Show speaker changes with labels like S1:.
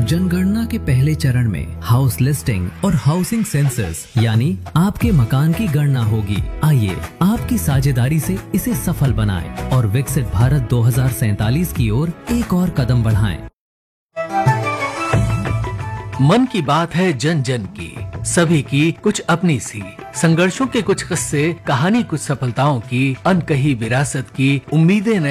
S1: जनगणना के पहले चरण में हाउस लिस्टिंग और हाउसिंग सेंसस यानी आपके मकान की गणना होगी। आइए आपकी साझेदारी से इसे सफल बनाएं और विकसित भारत 2047 की ओर एक और कदम बढ़ाएं।
S2: मन की बात है जन जन की, सभी की कुछ अपनी सी, संघर्षों के कुछ किस्से, कहानी कुछ सफलताओं की, अनकही विरासत की, उम्मीदें